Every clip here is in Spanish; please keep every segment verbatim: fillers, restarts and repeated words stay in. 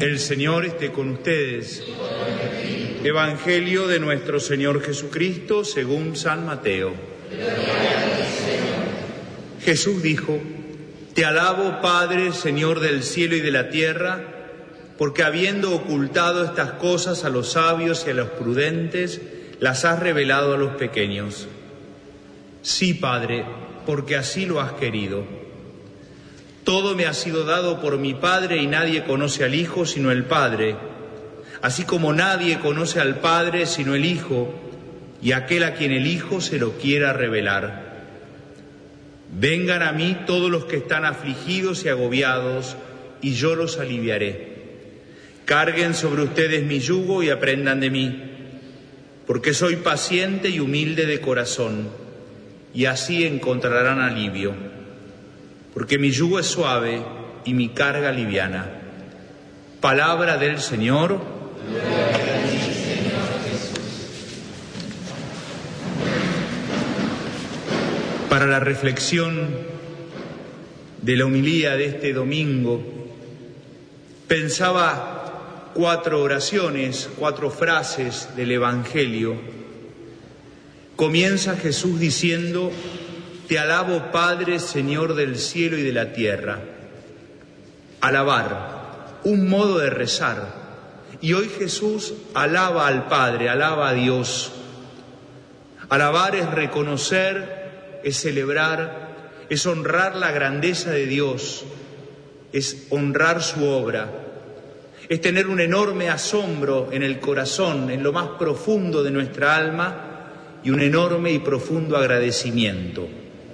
El Señor esté con ustedes. Evangelio de nuestro Señor Jesucristo según San Mateo. Jesús dijo: Te alabo, Padre, Señor del cielo y de la tierra, porque habiendo ocultado estas cosas a los sabios y a los prudentes, las has revelado a los pequeños. Sí, Padre, porque así lo has querido. Todo me ha sido dado por mi Padre y nadie conoce al Hijo sino el Padre, así como nadie conoce al Padre sino el Hijo y aquel a quien el Hijo se lo quiera revelar. Vengan a mí todos los que están afligidos y agobiados, y yo los aliviaré. Carguen sobre ustedes mi yugo y aprendan de mí, porque soy paciente y humilde de corazón, y así encontrarán alivio. Porque mi yugo es suave y mi carga liviana. Palabra del Señor. Gloria a ti, Señor Jesús. Para la reflexión de la homilía de este domingo, pensaba cuatro oraciones, cuatro frases del Evangelio. Comienza Jesús diciendo: Te alabo, Padre, Señor del cielo y de la tierra. Alabar, un modo de rezar. Y hoy Jesús alaba al Padre, alaba a Dios. Alabar es reconocer, es celebrar, es honrar la grandeza de Dios, es honrar su obra, es tener un enorme asombro en el corazón, en lo más profundo de nuestra alma, y un enorme y profundo agradecimiento.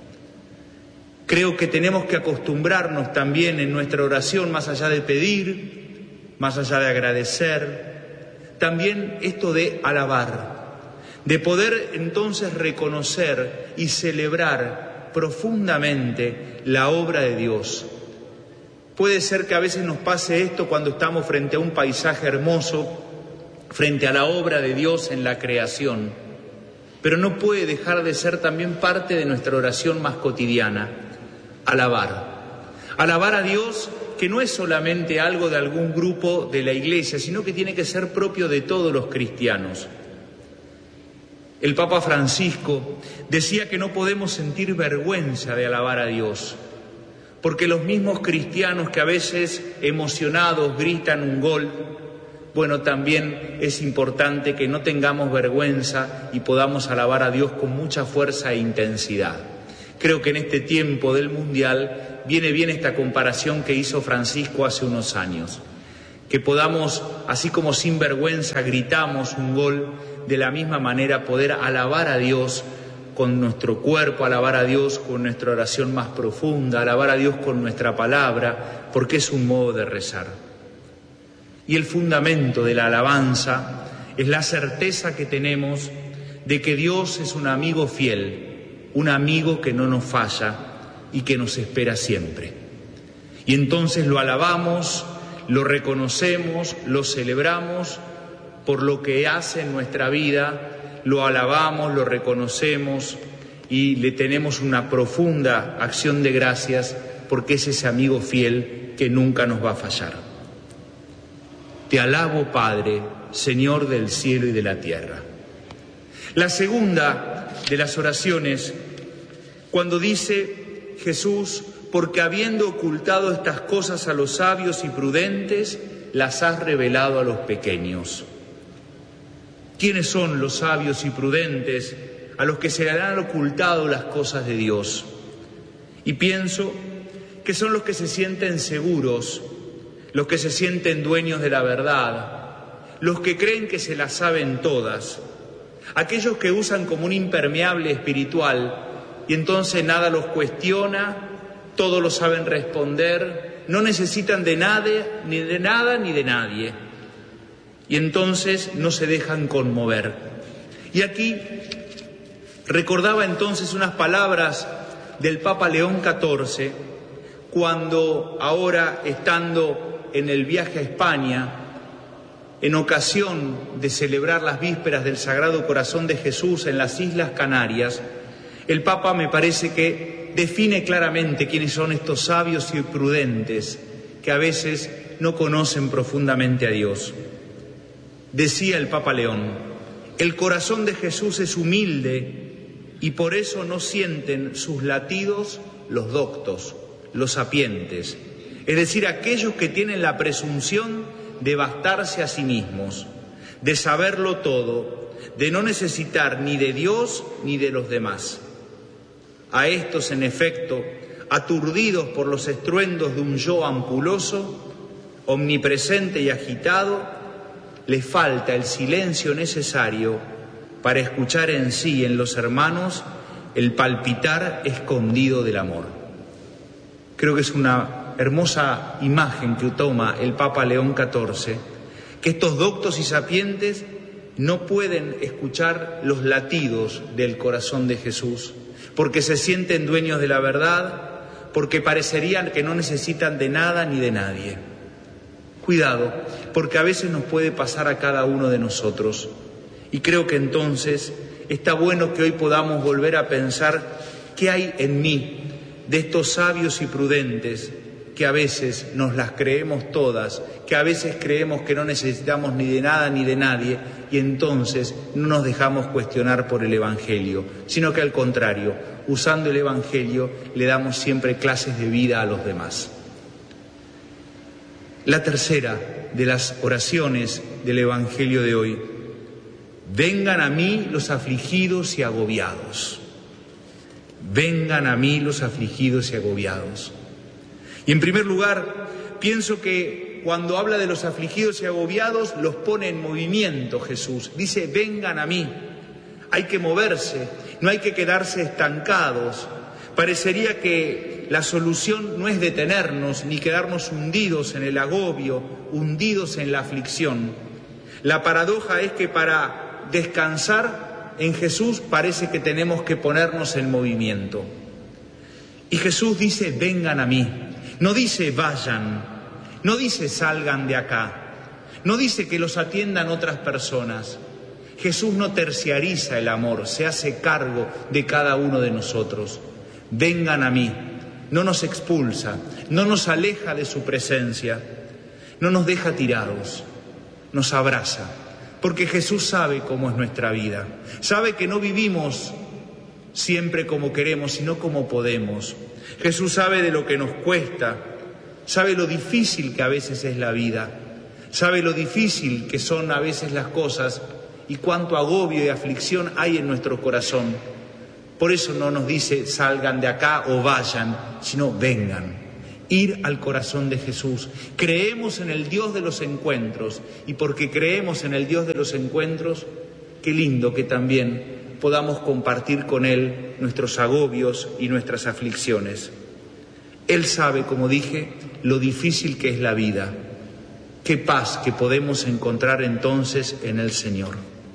Creo que tenemos que acostumbrarnos también en nuestra oración, más allá de pedir, más allá de agradecer, también esto de alabar, de poder entonces reconocer y celebrar profundamente la obra de Dios. Puede ser que a veces nos pase esto cuando estamos frente a un paisaje hermoso, frente a la obra de Dios en la creación, pero no puede dejar de ser también parte de nuestra oración más cotidiana. Alabar. Alabar a Dios, que no es solamente algo de algún grupo de la Iglesia, sino que tiene que ser propio de todos los cristianos. El Papa Francisco decía que no podemos sentir vergüenza de alabar a Dios, porque los mismos cristianos que a veces emocionados gritan un gol, bueno, también es importante que no tengamos vergüenza y podamos alabar a Dios con mucha fuerza e intensidad. Creo que en este tiempo del Mundial viene bien esta comparación que hizo Francisco hace unos años. Que podamos, así como sin vergüenza gritamos un gol, de la misma manera poder alabar a Dios con nuestro cuerpo, alabar a Dios con nuestra oración más profunda, alabar a Dios con nuestra palabra, porque es un modo de rezar. Y el fundamento de la alabanza es la certeza que tenemos de que Dios es un amigo fiel, un amigo que no nos falla y que nos espera siempre. Y entonces lo alabamos, lo reconocemos, lo celebramos por lo que hace en nuestra vida, lo alabamos, lo reconocemos y le tenemos una profunda acción de gracias porque es ese amigo fiel que nunca nos va a fallar. Te alabo, Padre, Señor del cielo y de la tierra. La segunda de las oraciones, cuando dice Jesús: porque habiendo ocultado estas cosas a los sabios y prudentes, las has revelado a los pequeños. ¿Quiénes son los sabios y prudentes a los que se le han ocultado las cosas de Dios? Y pienso que son los que se sienten seguros, los que se sienten dueños de la verdad, los que creen que se las saben todas, aquellos que usan como un impermeable espiritual y entonces nada los cuestiona, todo lo saben responder, no necesitan de nadie, ni de nada ni de nadie, y entonces no se dejan conmover. Y aquí recordaba entonces unas palabras del Papa León catorce, cuando ahora estando en el viaje a España, en ocasión de celebrar las vísperas del Sagrado Corazón de Jesús en las Islas Canarias, el Papa me parece que define claramente quiénes son estos sabios y prudentes que que a veces no conocen profundamente a Dios. Decía el Papa León, el corazón de Jesús es humilde y por eso no sienten sus latidos los doctos, los sapientes, es decir, aquellos que tienen la presunción de bastarse a sí mismos, de saberlo todo, de no necesitar ni de Dios ni de los demás. A estos, en efecto, aturdidos por los estruendos de un yo ampuloso, omnipresente y agitado, les falta el silencio necesario para escuchar en sí, en los hermanos, el palpitar escondido del amor. Creo que es una hermosa imagen que toma el Papa León catorce, que estos doctos y sapientes no pueden escuchar los latidos del corazón de Jesús, porque se sienten dueños de la verdad, porque parecerían que no necesitan de nada ni de nadie. Cuidado, porque a veces nos puede pasar a cada uno de nosotros. Y creo que entonces está bueno que hoy podamos volver a pensar qué hay en mí de estos sabios y prudentes que a veces nos las creemos todas, que a veces creemos que no necesitamos ni de nada ni de nadie y entonces no nos dejamos cuestionar por el Evangelio, sino que al contrario, usando el Evangelio le damos siempre clases de vida a los demás. La tercera de las oraciones del Evangelio de hoy: vengan a mí los afligidos y agobiados. Vengan a mí los afligidos y agobiados. Y en primer lugar, pienso que cuando habla de los afligidos y agobiados, los pone en movimiento Jesús. Dice, vengan a mí. Hay que moverse, no hay que quedarse estancados. Parecería que la solución no es detenernos ni quedarnos hundidos en el agobio, hundidos en la aflicción. La paradoja es que para descansar en Jesús parece que tenemos que ponernos en movimiento. Y Jesús dice, vengan a mí. No dice vayan, no dice salgan de acá, no dice que los atiendan otras personas. Jesús no terciariza el amor, se hace cargo de cada uno de nosotros. Vengan a mí, no nos expulsa, no nos aleja de su presencia, no nos deja tirados, nos abraza, porque Jesús sabe cómo es nuestra vida, sabe que no vivimos siempre como queremos, sino como podemos. Jesús sabe de lo que nos cuesta, sabe lo difícil que a veces es la vida, sabe lo difícil que son a veces las cosas y cuánto agobio y aflicción hay en nuestro corazón. Por eso no nos dice salgan de acá o vayan, sino vengan. Ir al corazón de Jesús. Creemos en el Dios de los encuentros y porque creemos en el Dios de los encuentros, qué lindo que también podamos compartir con Él nuestros agobios y nuestras aflicciones. Él sabe, como dije, lo difícil que es la vida. Qué paz que podemos encontrar entonces en el Señor.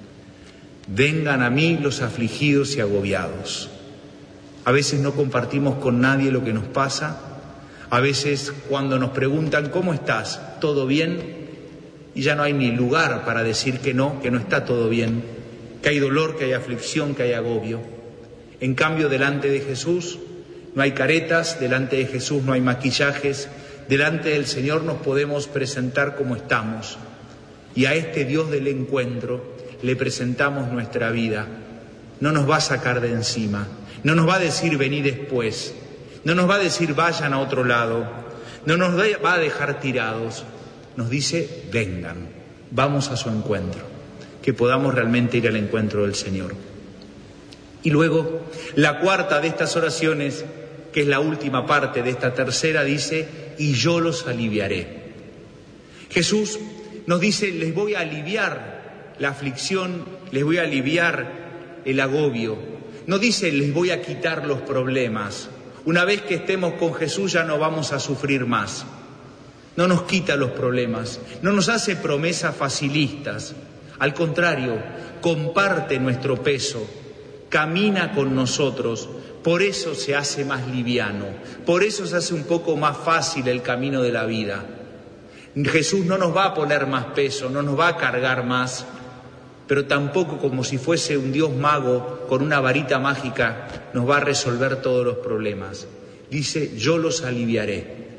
Vengan a mí los afligidos y agobiados. A veces no compartimos con nadie lo que nos pasa. A veces cuando nos preguntan ¿cómo estás? ¿Todo bien? Y ya no hay ni lugar para decir que no, que no está todo bien, que hay dolor, que hay aflicción, que hay agobio. En cambio, delante de Jesús no hay caretas, delante de Jesús no hay maquillajes, delante del Señor nos podemos presentar como estamos. Y a este Dios del encuentro le presentamos nuestra vida. No nos va a sacar de encima, no nos va a decir vení después, no nos va a decir vayan a otro lado, no nos va a dejar tirados. Nos dice vengan, vamos a su encuentro, que podamos realmente ir al encuentro del Señor. Y luego, la cuarta de estas oraciones, que es la última parte de esta tercera, dice, y yo los aliviaré. Jesús nos dice, les voy a aliviar la aflicción, les voy a aliviar el agobio. No dice, les voy a quitar los problemas. Una vez que estemos con Jesús ya no vamos a sufrir más. No nos quita los problemas, no nos hace promesas facilistas. Al contrario, comparte nuestro peso, camina con nosotros, por eso se hace más liviano, por eso se hace un poco más fácil el camino de la vida. Jesús no nos va a poner más peso, no nos va a cargar más, pero tampoco como si fuese un Dios mago con una varita mágica nos va a resolver todos los problemas. Dice, yo los aliviaré.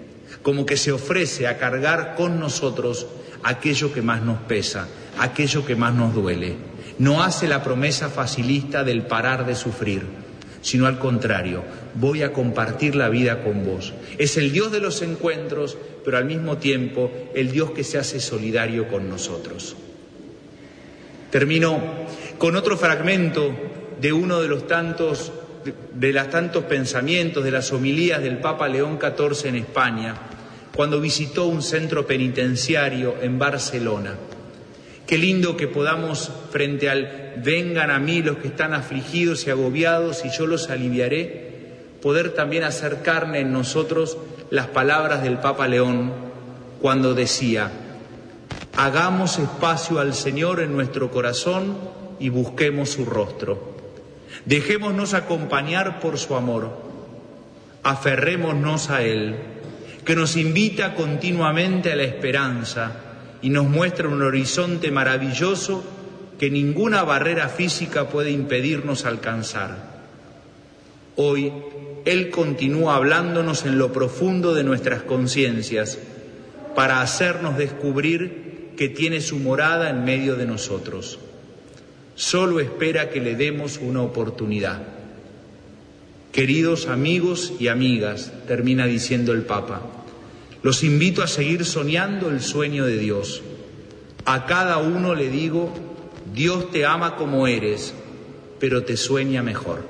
como que se ofrece a cargar con nosotros aquello que más nos pesa, aquello que más nos duele. No hace la promesa facilista del parar de sufrir, sino al contrario, voy a compartir la vida con vos. Es el Dios de los encuentros, pero al mismo tiempo el Dios que se hace solidario con nosotros. Termino con otro fragmento de uno de los tantos, de, de los tantos pensamientos, de las homilías del Papa León catorce en España, cuando visitó un centro penitenciario en Barcelona. Qué lindo que podamos, frente al vengan a mí los que están afligidos y agobiados y yo los aliviaré, poder también hacer carne en nosotros las palabras del Papa León cuando decía: hagamos espacio al Señor en nuestro corazón y busquemos su rostro. Dejémonos acompañar por su amor, aferrémonos a Él, que nos invita continuamente a la esperanza y nos muestra un horizonte maravilloso que ninguna barrera física puede impedirnos alcanzar. Hoy, Él continúa hablándonos en lo profundo de nuestras conciencias para hacernos descubrir que tiene su morada en medio de nosotros. Solo espera que le demos una oportunidad. Queridos amigos y amigas, termina diciendo el Papa, los invito a seguir soñando el sueño de Dios. A cada uno le digo, Dios te ama como eres, pero te sueña mejor.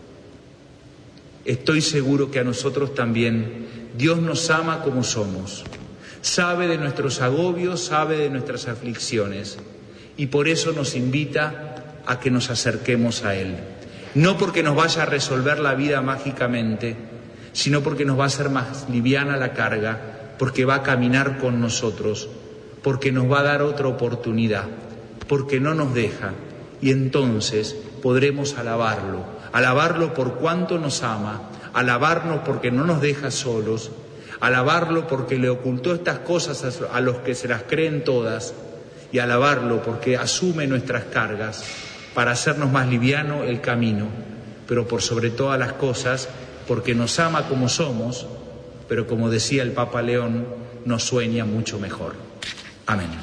Estoy seguro que a nosotros también Dios nos ama como somos. Sabe de nuestros agobios, sabe de nuestras aflicciones y por eso nos invita a que nos acerquemos a Él. No porque nos vaya a resolver la vida mágicamente, sino porque nos va a hacer más liviana la carga, porque va a caminar con nosotros, porque nos va a dar otra oportunidad, porque no nos deja y entonces podremos alabarlo, alabarlo por cuanto nos ama, alabarnos porque no nos deja solos, alabarlo porque le ocultó estas cosas a los que se las creen todas y alabarlo porque asume nuestras cargas para hacernos más liviano el camino, pero por sobre todas las cosas porque nos ama como somos, pero como decía el Papa León, nos sueña mucho mejor. Amén.